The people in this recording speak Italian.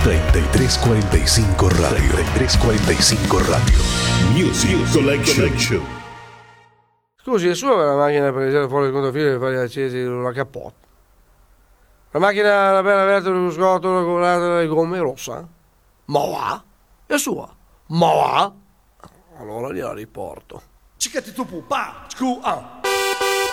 3345 Radio. 3345 Radio. Music Collection. Scusi, è sua la macchina per tirare fuori il contafilo e fare accesi la cappotta? La macchina, la bella aperta dello scotolo con le gomme rossa? Ma va? È sua? Ma va? Allora gliela riporto. Ciccati tu pupa, scu,